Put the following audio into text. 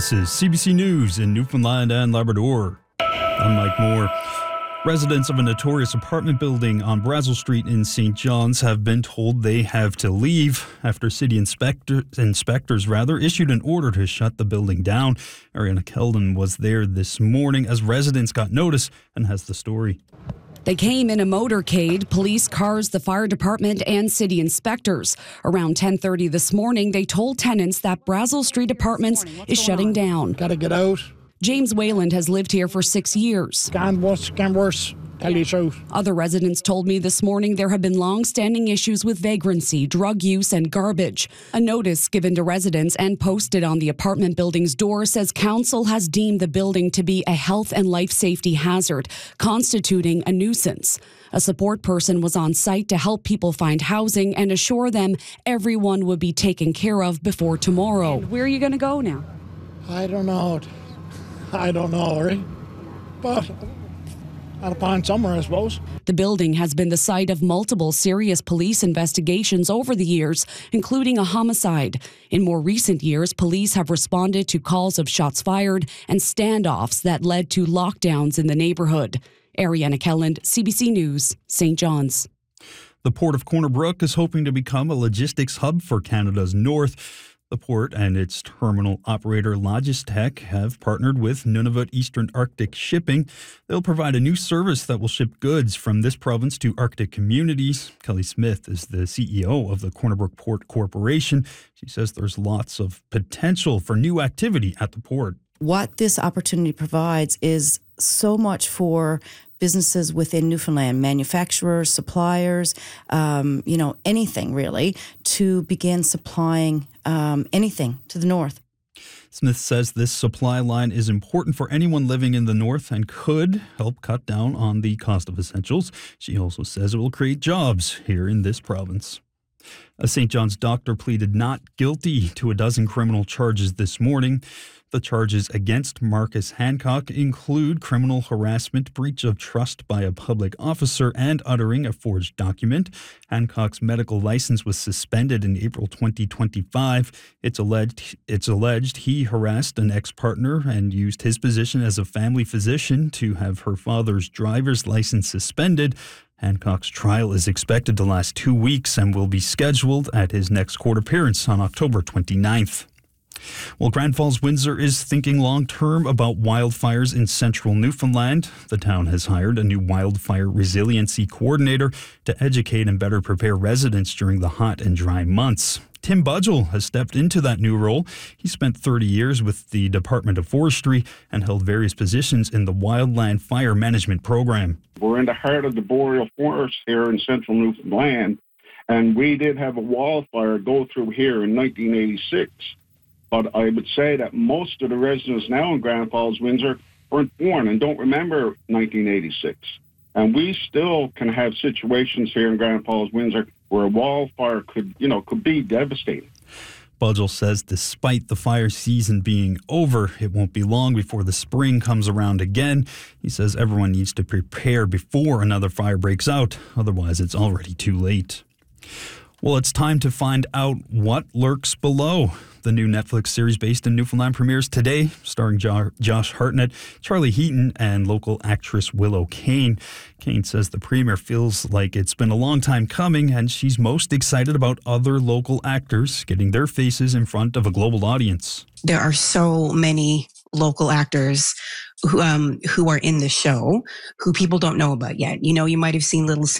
This is CBC News in Newfoundland and Labrador. I'm Mike Moore. Residents of a notorious apartment building on Brazil Street in St. John's have been told they have to leave after city inspectors issued an order to shut the building down. Ariana Keldon was there this morning as residents got notice and has the story. They came in a motorcade, police cars, the fire department, and city inspectors. Around 10:30 this morning, they told tenants that Brazil Street Apartments is shutting down. Gotta get out. James Wayland has lived here for 6 years. Can worse, tell you the truth. Other residents told me this morning there have been long-standing issues with vagrancy, drug use, and garbage. A notice given to residents and posted on the apartment building's door says council has deemed the building to be a health and life safety hazard, constituting a nuisance. A support person was on site to help people find housing and assure them everyone would be taken care of before tomorrow. Where are you going to go now? I don't know, right? But out upon somewhere, I suppose. The building has been the site of multiple serious police investigations over the years, including a homicide. In more recent years, police have responded to calls of shots fired and standoffs that led to lockdowns in the neighborhood. Ariana Keldon, CBC News, St. John's. The Port of Corner Brook is hoping to become a logistics hub for Canada's north. The port and its terminal operator Logistec have partnered with Nunavut Eastern Arctic Shipping. They'll provide a new service that will ship goods from this province to Arctic communities. Kelly Smith is the CEO of the Corner Brook Port Corporation. She says there's lots of potential for new activity at the port. What this opportunity provides is so much for businesses within Newfoundland, manufacturers, suppliers, anything really, to begin supplying anything to the north. Smith says this supply line is important for anyone living in the north and could help cut down on the cost of essentials. She also says it will create jobs here in this province. A St. John's doctor pleaded not guilty to a dozen criminal charges this morning. The charges against Marcus Hancock include criminal harassment, breach of trust by a public officer, and uttering a forged document. Hancock's medical license was suspended in April 2025. It's alleged he harassed an ex-partner and used his position as a family physician to have her father's driver's license suspended. Hancock's trial is expected to last 2 weeks and will be scheduled at his next court appearance on October 29th. Well, Grand Falls Windsor is thinking long-term about wildfires in central Newfoundland. The town has hired a new wildfire resiliency coordinator to educate and better prepare residents during the hot and dry months. Tim Budgell has stepped into that new role. He spent 30 years with the Department of Forestry and held various positions in the Wildland Fire Management Program. We're in the heart of the boreal forest here in central Newfoundland, and we did have a wildfire go through here in 1986. But I would say that most of the residents now in Grand Falls, Windsor, weren't born and don't remember 1986. And we still can have situations here in Grand Falls, Windsor, where a wildfire could be devastating. Budgell says despite the fire season being over, it won't be long before the spring comes around again. He says everyone needs to prepare before another fire breaks out. Otherwise, it's already too late. Well, it's time to find out what lurks below. The new Netflix series based in Newfoundland premieres today, starring Josh Hartnett, Charlie Heaton, and local actress Willow Kane. Kane says the premiere feels like it's been a long time coming, and she's most excited about other local actors getting their faces in front of a global audience. There are so many local actors who are in the show who people don't know about yet. You might have seen little